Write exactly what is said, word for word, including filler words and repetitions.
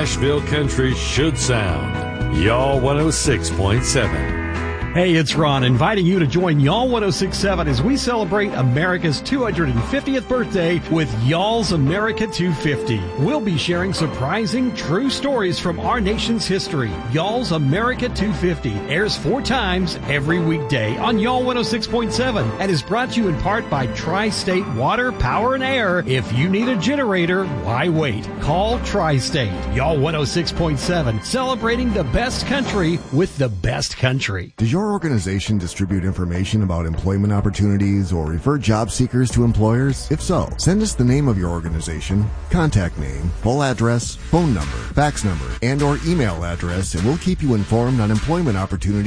Nashville country should sound. Y'all one oh six point seven. Hey, it's Ron, inviting you to join Y'all one oh six point seven as we celebrate America's two hundred fiftieth birthday with Y'all's America two fifty. We'll be sharing surprising, true stories from our nation's history. Y'all's America two fifty airs four times every weekday on Y'all one oh six point seven and is brought to you in part by Tri-State Water, Power, and Air. If you need a generator, why wait? Call Tri-State. Y'all one oh six point seven, celebrating the best country with the best country. Does your organization distribute information about employment opportunities or refer job seekers to employers? If so, send us the name of your organization, contact name, full address, phone number, fax number, and or email address, and we'll keep you informed on employment opportunities